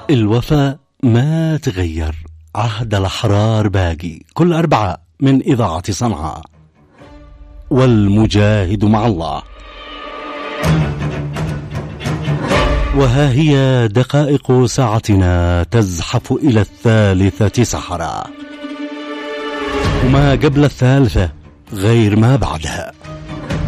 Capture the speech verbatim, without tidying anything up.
الوفاء ما تغير، عهد الأحرار باقي. كل أربعة من إذاعة صنعاء، والمجاهد مع الله. وها هي دقائق ساعتنا تزحف إلى الثالثة سحرا، وما قبل الثالثة غير ما بعدها.